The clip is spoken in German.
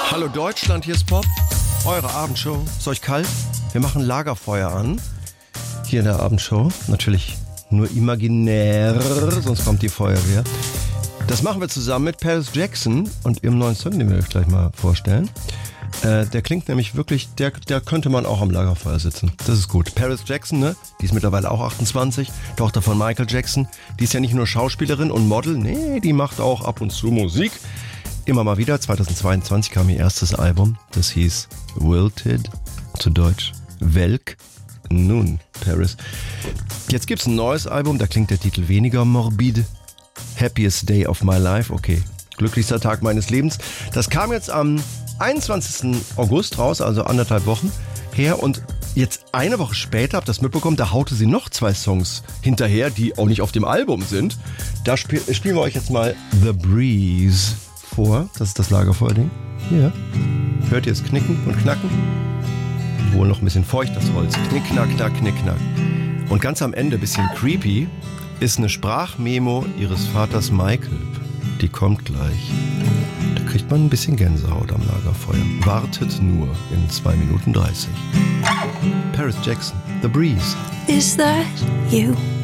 Hallo Deutschland, hier ist Pop, eure Abendshow. Ist euch kalt? Wir machen Lagerfeuer an. Hier in der Abendshow. Natürlich nur imaginär, sonst kommt die Feuerwehr. Das machen wir zusammen mit Paris Jackson und ihrem neuen Song, den wir euch gleich mal vorstellen. Der klingt nämlich wirklich, der könnte man auch am Lagerfeuer sitzen. Das ist gut. Paris Jackson, ne? Die ist mittlerweile auch 28, Tochter von Michael Jackson. Die ist ja nicht nur Schauspielerin und Model, nee, die macht auch ab und zu Musik. Immer mal wieder. 2022 kam ihr erstes Album. Das hieß Wilted, zu Deutsch Welk. Nun, Paris. Jetzt gibt's ein neues Album, da klingt der Titel weniger morbide. Happiest Day of My Life. Okay, glücklichster Tag meines Lebens. Das kam jetzt am 21. August raus, also 1,5 Wochen her. Und jetzt eine Woche später, habt ihr das mitbekommen, da haute sie noch 2 Songs hinterher, die auch nicht auf dem Album sind. Da spielen wir euch jetzt mal The Breeze vor. Das ist das Lagerfeuerding. Hier. Hört ihr es knicken und knacken? Wohl noch ein bisschen feucht, das Holz. Knick, knack, knack, knick, knack. Und ganz am Ende, bisschen creepy, ist eine Sprachmemo ihres Vaters Michael. Die kommt gleich. Da kriegt man ein bisschen Gänsehaut am Lagerfeuer. Wartet nur in 2 Minuten 30. Paris Jackson, The Breeze. Is that you?